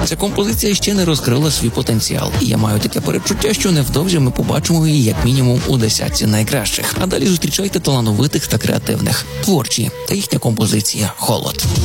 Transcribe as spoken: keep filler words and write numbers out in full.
Ця композиція ще не розкрила свій потенціал, і я маю таке передчуття, що невдовзі ми побачимо її як мінімум у десятці найкращих. А далі зустрічайте талановитих та креативних. Творчі та їхня композиція «Холод».